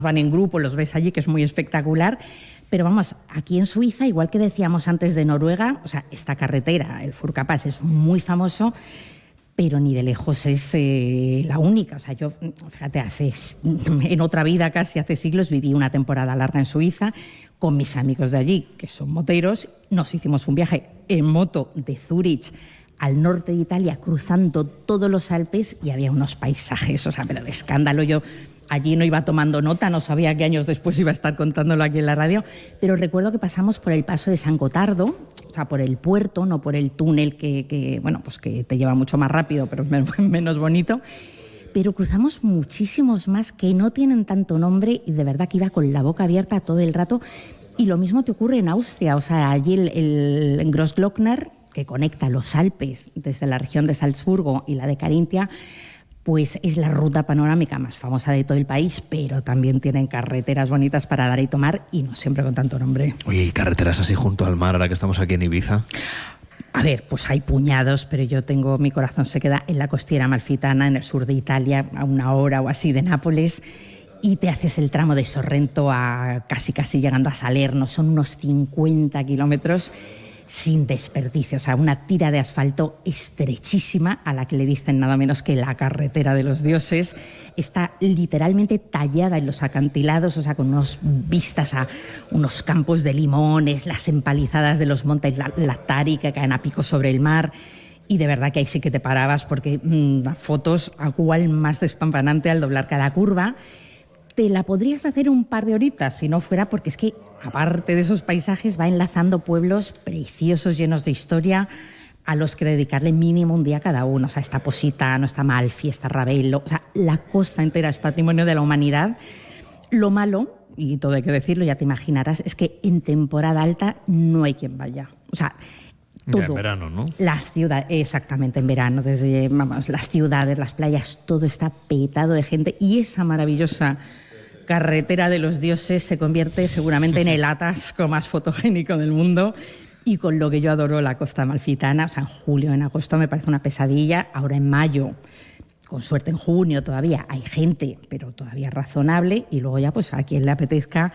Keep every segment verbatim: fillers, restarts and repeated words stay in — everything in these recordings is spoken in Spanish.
Van en grupo, los ves allí, que es muy espectacular. Pero vamos, aquí en Suiza, igual que decíamos antes de Noruega, o sea, esta carretera, el Furka-Pass, es muy famoso, pero ni de lejos es eh, la única. O sea, yo, fíjate, hace, en otra vida, casi hace siglos, viví una temporada larga en Suiza con mis amigos de allí, que son moteros. Nos hicimos un viaje en moto de Zúrich al norte de Italia, cruzando todos los Alpes, y había unos paisajes, o sea, pero de escándalo. Yo allí no iba tomando nota, no sabía que años después iba a estar contándolo aquí en la radio, pero recuerdo que pasamos por el paso de San Gotardo, o sea, por el puerto, no por el túnel que, que bueno, pues que te lleva mucho más rápido, pero es menos bonito. Pero cruzamos muchísimos más que no tienen tanto nombre, y de verdad que iba con la boca abierta todo el rato. Y lo mismo te ocurre en Austria, o sea, allí el, el Grossglockner, que conecta los Alpes desde la región de Salzburgo y la de Carintia, pues es la ruta panorámica más famosa de todo el país, pero también tienen carreteras bonitas para dar y tomar, y no siempre con tanto nombre. Oye, ¿y carreteras así junto al mar, ahora que estamos aquí en Ibiza? A ver, pues hay puñados, pero yo tengo, mi corazón se queda en la costiera amalfitana, en el sur de Italia, a una hora o así de Nápoles, y te haces el tramo de Sorrento a casi casi llegando a Salerno. Son unos cincuenta kilómetros sin desperdicio, o sea, una tira de asfalto estrechísima a la que le dicen nada menos que la carretera de los dioses. Está literalmente tallada en los acantilados, o sea, con unas vistas a unos campos de limones, las empalizadas de los montes Lattari que caen a pico sobre el mar. Y de verdad que ahí sí que te parabas, porque mmm, fotos a cual más despampanante al doblar cada curva. Te la podrías hacer un par de horitas si no fuera porque es que, aparte de esos paisajes, va enlazando pueblos preciosos, llenos de historia, a los que dedicarle mínimo un día cada uno. O sea, está Positano, está Malfi, está Ravello. O sea, la costa entera es patrimonio de la humanidad. Lo malo, y todo hay que decirlo, ya te imaginarás, es que en temporada alta no hay quien vaya. O sea, todo. Ya en verano, ¿no? Las ciudades, exactamente, en verano, desde vamos, las ciudades, las playas, todo está petado de gente, y esa maravillosa carretera de los dioses se convierte seguramente en el atasco más fotogénico del mundo. Y con lo que yo adoro la costa amalfitana, o sea, en julio, en agosto me parece una pesadilla. Ahora en mayo, con suerte en junio todavía, hay gente, pero todavía razonable. Y luego ya, pues a quien le apetezca,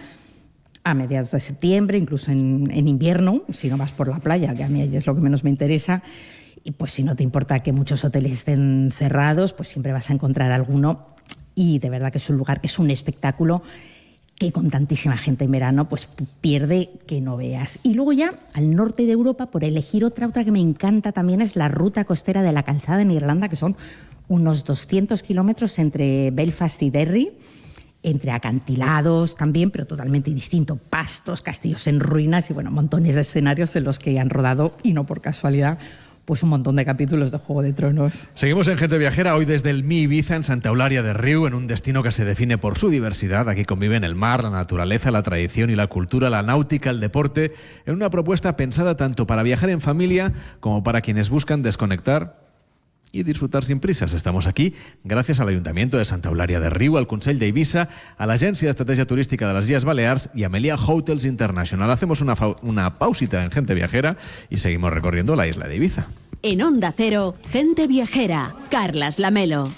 a mediados de septiembre, incluso en, en invierno, si no vas por la playa, que a mí es lo que menos me interesa. Y pues si no te importa que muchos hoteles estén cerrados, pues siempre vas a encontrar alguno. Y de verdad que es un lugar, que es un espectáculo que con tantísima gente en verano pues pierde que no veas. Y luego ya al norte de Europa, por elegir otra, otra que me encanta también, es la ruta costera de la Calzada en Irlanda, que son unos doscientos kilómetros entre Belfast y Derry, entre acantilados también, pero totalmente distinto, pastos, castillos en ruinas y bueno, montones de escenarios en los que han rodado, y no por casualidad, pues un montón de capítulos de Juego de Tronos. Seguimos en Gente Viajera, hoy desde el Mi Ibiza, en Santa Eulalia de Riu, en un destino que se define por su diversidad. Aquí conviven el mar, la naturaleza, la tradición y la cultura, la náutica, el deporte, en una propuesta pensada tanto para viajar en familia como para quienes buscan desconectar y disfrutar sin prisas. Estamos aquí gracias al Ayuntamiento de Santa Eulalia de Riu, al Consell d'Eivissa, a l'Agència d'Estratègia Turística de les Illes Balears y a Meliá Hotels International. Hacemos una, una pausita en Gente Viajera y seguimos recorriendo la isla de Ibiza. En Onda Cero, Gente Viajera, Carlas Lamelo.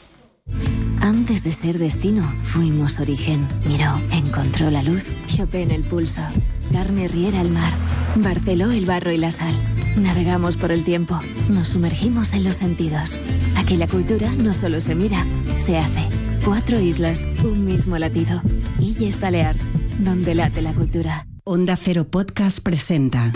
Antes de ser destino, fuimos origen. Miró, encontró la luz, Chopin el pulso, Carme Riera el mar, Barceló el barro y la sal. Navegamos por el tiempo, nos sumergimos en los sentidos. Aquí la cultura no solo se mira, se hace. Cuatro islas, un mismo latido. Illes Balears, donde late la cultura. Onda Cero Podcast presenta.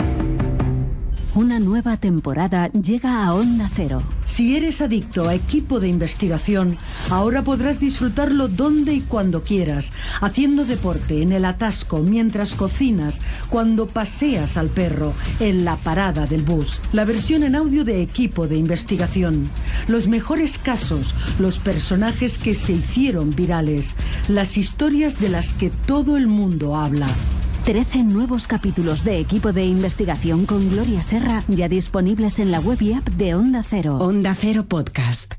Una nueva temporada llega a Onda Cero. Si eres adicto a equipo de investigación, ahora podrás disfrutarlo donde y cuando quieras, haciendo deporte, en el atasco, mientras cocinas, cuando paseas al perro, en la parada del bus. La versión en audio de Equipo de Investigación. Los mejores casos, los personajes que se hicieron virales, las historias de las que todo el mundo habla. trece nuevos capítulos de Equipo de Investigación con Gloria Serra, ya disponibles en la web y app de Onda Cero. Onda Cero Podcast.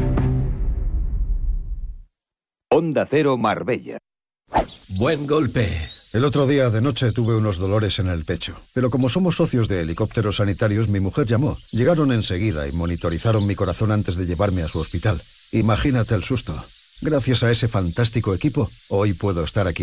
Onda Cero Marbella. Buen golpe. El otro día de noche tuve unos dolores en el pecho, pero como somos socios de helicópteros sanitarios, mi mujer llamó. Llegaron enseguida y monitorizaron mi corazón antes de llevarme a su hospital. Imagínate el susto. Gracias a ese fantástico equipo, hoy puedo estar aquí.